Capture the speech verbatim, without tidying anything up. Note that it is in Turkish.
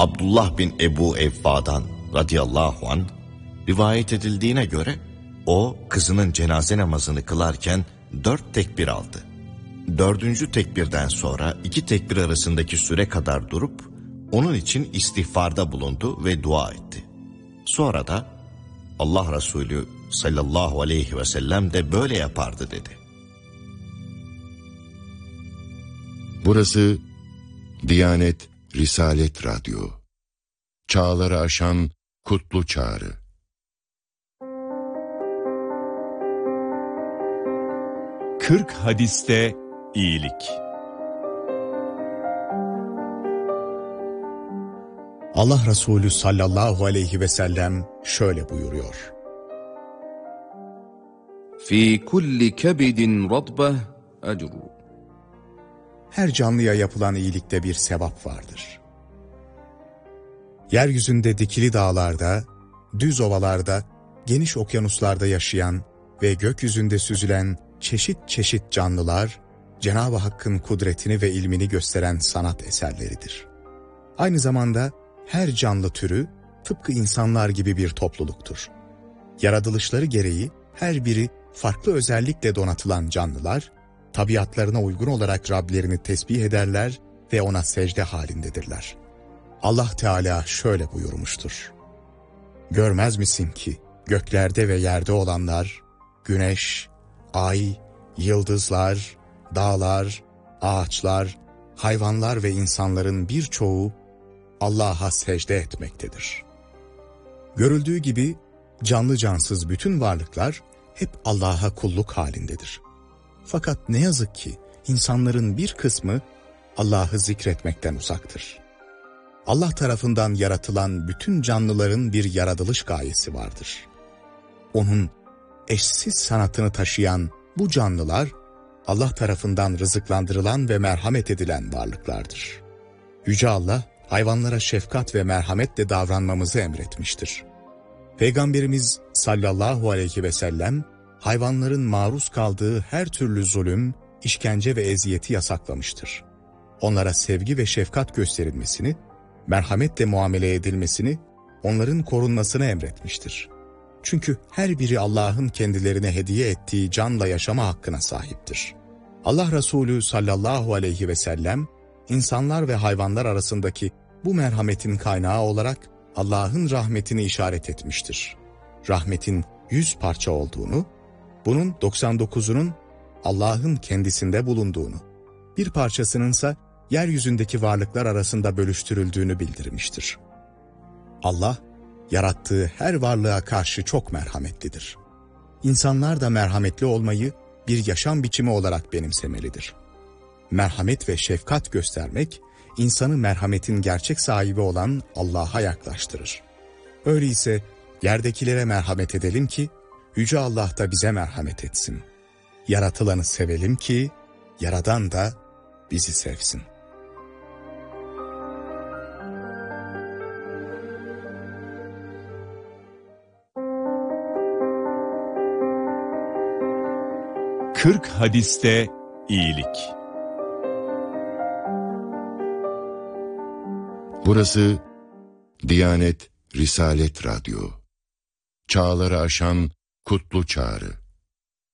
Abdullah bin Ebu Evva'dan radıyallahu anh rivayet edildiğine göre o kızının cenaze namazını kılarken dört tekbir aldı. Dördüncü tekbirden sonra iki tekbir arasındaki süre kadar durup onun için istiğfarda bulundu ve dua etti. Sonra da Allah Resulü sallallahu aleyhi ve sellem de böyle yapardı dedi. Burası Diyanet Risalet Radyo. Çağları aşan kutlu çağrı. Kırk hadiste iyilik. Allah Resulü sallallahu aleyhi ve sellem şöyle buyuruyor. Fi kulli kebidin radbeh ecru. Her canlıya yapılan iyilikte bir sevap vardır. Yeryüzünde dikili dağlarda, düz ovalarda, geniş okyanuslarda yaşayan ve gökyüzünde süzülen çeşit çeşit canlılar, Cenab-ı Hakk'ın kudretini ve ilmini gösteren sanat eserleridir. Aynı zamanda her canlı türü tıpkı insanlar gibi bir topluluktur. Yaratılışları gereği her biri farklı özellikle donatılan canlılar, tabiatlarına uygun olarak Rablerini tesbih ederler ve ona secde halindedirler. Allah Teala şöyle buyurmuştur. Görmez misin ki göklerde ve yerde olanlar, güneş, ay, yıldızlar, dağlar, ağaçlar, hayvanlar ve insanların birçoğu Allah'a secde etmektedir. Görüldüğü gibi canlı cansız bütün varlıklar hep Allah'a kulluk halindedir. Fakat ne yazık ki insanların bir kısmı Allah'ı zikretmekten uzaktır. Allah tarafından yaratılan bütün canlıların bir yaratılış gayesi vardır. Onun eşsiz sanatını taşıyan bu canlılar Allah tarafından rızıklandırılan ve merhamet edilen varlıklardır. Yüce Allah hayvanlara şefkat ve merhametle davranmamızı emretmiştir. Peygamberimiz sallallahu aleyhi ve sellem hayvanların maruz kaldığı her türlü zulüm, işkence ve eziyeti yasaklamıştır. Onlara sevgi ve şefkat gösterilmesini, merhametle muamele edilmesini, onların korunmasını emretmiştir. Çünkü her biri Allah'ın kendilerine hediye ettiği canla yaşama hakkına sahiptir. Allah Resulü sallallahu aleyhi ve sellem, insanlar ve hayvanlar arasındaki bu merhametin kaynağı olarak Allah'ın rahmetini işaret etmiştir. Rahmetin yüz parça olduğunu, bunun doksan dokuzunun Allah'ın kendisinde bulunduğunu, bir parçasınınsa yeryüzündeki varlıklar arasında bölüştürüldüğünü bildirmiştir. Allah, yarattığı her varlığa karşı çok merhametlidir. İnsanlar da merhametli olmayı bir yaşam biçimi olarak benimsemelidir. Merhamet ve şefkat göstermek, insanı merhametin gerçek sahibi olan Allah'a yaklaştırır. Öyleyse yerdekilere merhamet edelim ki, Yüce Allah da bize merhamet etsin. Yaratılanı sevelim ki, Yaradan da bizi sevsin. Kırk hadiste iyilik. Burası Diyanet Risalet Radyo. Çağları aşan kutlu çağrı.